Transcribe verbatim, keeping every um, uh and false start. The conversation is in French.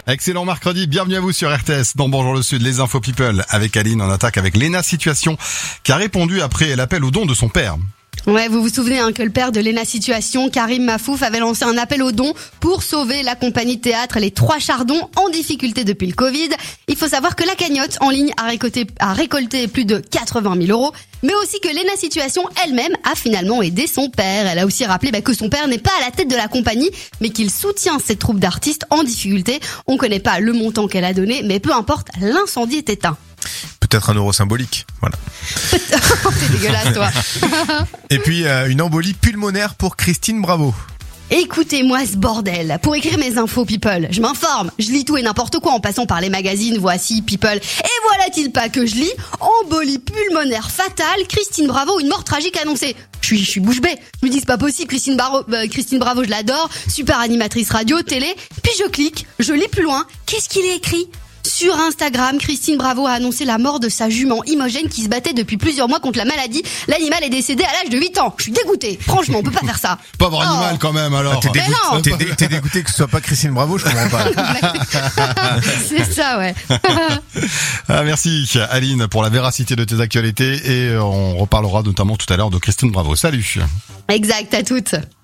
Excellent mercredi, bienvenue à vous sur R T S. Dans Bonjour le Sud, les infos people avec Aline. On attaque avec Léna Situation qui a répondu après l'appel au don de son père. Ouais, vous vous souvenez hein, que le père de Léna Situation, Karim Mafouf, avait lancé un appel aux dons pour sauver la compagnie de théâtre Les Trois Chardons en difficulté depuis le Covid. Il faut savoir que la cagnotte en ligne a récolté, a récolté plus de quatre-vingt mille euros, mais aussi que Léna Situation elle-même a finalement aidé son père. Elle a aussi rappelé bah, que son père n'est pas à la tête de la compagnie, mais qu'il soutient cette troupe d'artistes en difficulté. On connaît pas le montant qu'elle a donné, mais peu importe, l'incendie est éteint. Peut-être un euro symbolique, voilà. C'est dégueulasse, toi. Et puis, euh, une embolie pulmonaire pour Christine Bravo. Écoutez-moi ce bordel. Pour écrire mes infos people, je m'informe, je lis tout et n'importe quoi en passant par les magazines Voici, People. Et voilà-t-il pas que je lis embolie pulmonaire fatale, Christine Bravo, une mort tragique annoncée. Je suis, je suis bouche bée. Je me dis c'est pas possible, Christine Bravo, euh, Christine Bravo, je l'adore, super animatrice radio, télé. Puis je clique, je lis plus loin. Qu'est-ce qu'il est écrit ? Sur Instagram, Christine Bravo a annoncé la mort de sa jument Imogène qui se battait depuis plusieurs mois contre la maladie. L'animal est décédé à l'âge de huit ans. Je suis dégoûtée. Franchement, on peut pas faire ça. Pauvre Oh. animal quand même alors. Ah, t'es, dégoûté, non. t'es, dé- t'es dégoûté que ce soit pas Christine Bravo, je comprends pas. C'est ça, ouais. Ah, merci Aline pour la véracité de tes actualités et on reparlera notamment tout à l'heure de Christine Bravo. Salut. Exact, à toutes.